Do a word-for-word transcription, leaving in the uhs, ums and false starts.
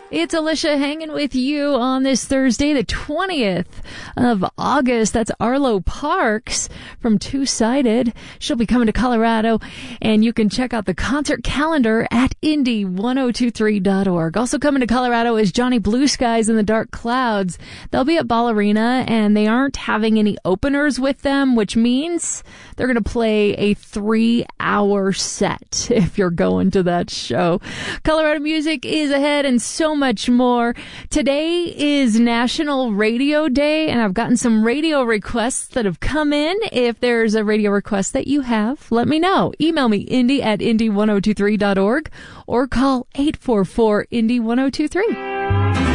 It's Alicia hanging with you on this Thursday, the twentieth of August. That's Arlo Parks from Two-Sided. She'll be coming to Colorado, and you can check out the concert calendar at indy ten twenty-three dot org. Also coming to Colorado is Johnny Blue Skies and the Dark Clouds. They'll be at Ball Arena, and they aren't having any openers with them, which means they're going to play a three-hour set if you're going to that show. Colorado music is ahead, and so much more. Today is National Radio Day, and I've gotten some radio requests that have come in. If there's a radio request that you have, let me know. Email me, indy at indy ten twenty-three dot org, or call eight four four, I N D Y, ten twenty-three.